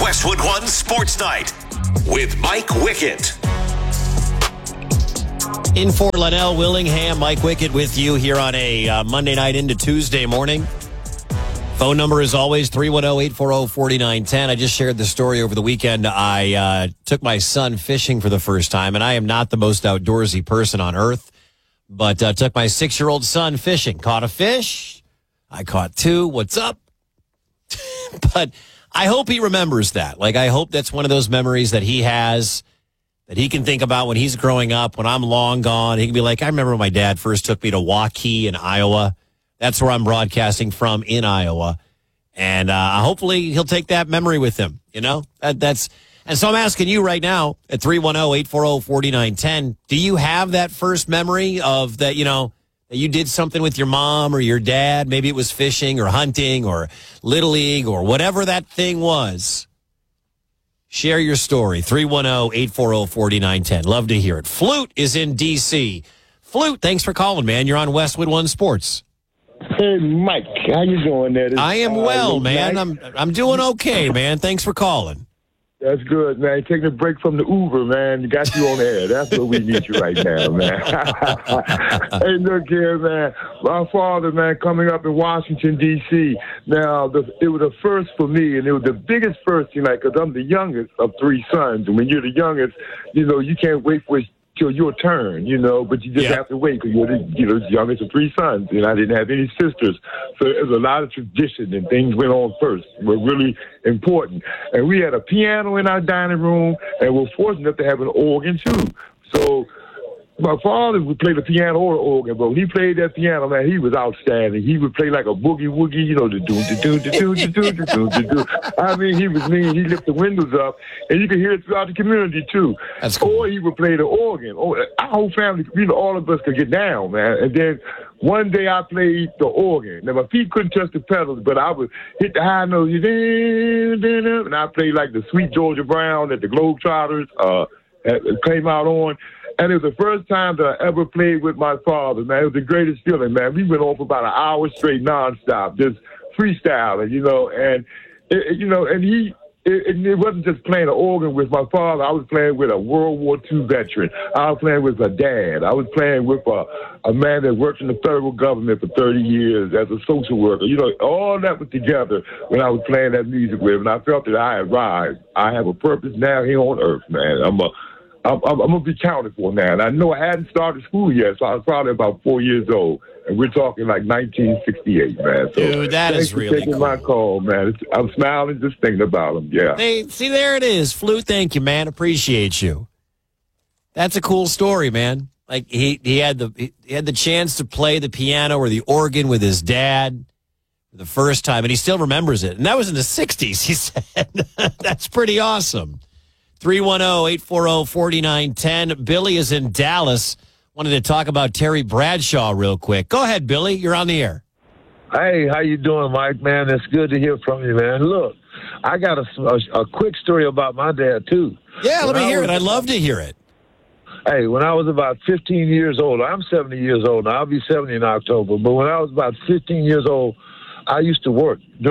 Westwood One Sports Night with Mike Wickett. In for Linnell Willingham, Mike Wickett with you here on a Monday night into Tuesday morning. Phone number is always 310-840-4910. I just shared the story over the weekend. I took my son fishing for the first time, and I am not the most outdoorsy person on earth, but took my 6-year-old son fishing. Caught a fish. I caught 2. What's up? But I hope he remembers that. Like, I hope that's one of those memories that he has that he can think about when he's growing up, when I'm long gone. He can be like, I remember when my dad first took me to Waukee in Iowa. That's where I'm broadcasting from, in Iowa. And hopefully he'll take that memory with him, you know? And so I'm asking you right now at 310-840-4910, do you have that first memory of that, you know, that you did something with your mom or your dad? Maybe it was fishing or hunting or Little League or whatever that thing was. Share your story, 310-840-4910. Love to hear it. Flute is in D.C. Flute, thanks for calling, man. You're on Westwood One Sports. Hey, Mike, how you doing there? I am well, man. I'm doing okay, man. Thanks for calling. That's good, man. Taking a break from the Uber, man. You got you on air. That's what we need you right now, man. Hey, look here, man. My father, man, coming up in Washington, D.C. Now, it was the first for me, and it was the biggest first, you know, because I'm the youngest of 3 sons. And when you're the youngest, you know, you can't wait for till your turn, you know, but you just have to wait because you're the youngest of 3 sons, and I didn't have any sisters. So there's a lot of tradition, and things went on first. Were really important. And we had a piano in our dining room, and we're fortunate enough to have an organ, too. So my father would play the piano or the organ, but when he played that piano, man, he was outstanding. He would play like a boogie-woogie, you know, I mean, he was mean. He lifted the windows up, and you could hear it throughout the community, too. That's cool. Or he would play the organ. Or our whole family, you know, all of us could get down, man. And then one day I played the organ. Now, my feet couldn't touch the pedals, but I would hit the high notes, and I played like the Sweet Georgia Brown that the Globetrotters came out on. And it was the first time that I ever played with my father, man. It was the greatest feeling, man. We went on for about an hour straight, nonstop, just freestyling, you know. And, it wasn't just playing the organ with my father. I was playing with a World War II veteran. I was playing with my dad. I was playing with a man that worked in the federal government for 30 years as a social worker. You know, all that was together when I was playing that music with him. And I felt that I arrived. I have a purpose now here on earth, man. I'm going to be counted for now. And I know I hadn't started school yet, so I was probably about 4 years old. And we're talking like 1968, man. So dude, that is really cool. Thanks for taking my call, man. I'm smiling just thinking about him, yeah. Hey, see, there it is. Flute, thank you, man. Appreciate you. That's a cool story, man. Like, he had the chance to play the piano or the organ with his dad for the first time, and he still remembers it. And that was in the 60s, he said. That's pretty awesome. 310-840-4910. Billy is in Dallas. Wanted to talk about Terry Bradshaw real quick. Go ahead, Billy. You're on the air. Hey, how you doing, Mike? Man, it's good to hear from you, man. Look, I got a quick story about my dad, too. Yeah, let me hear it. I'd love to hear it. Hey, when I was about 15 years old, I'm 70 years old now. I'll be 70 in October. But when I was about 15 years old, I used to work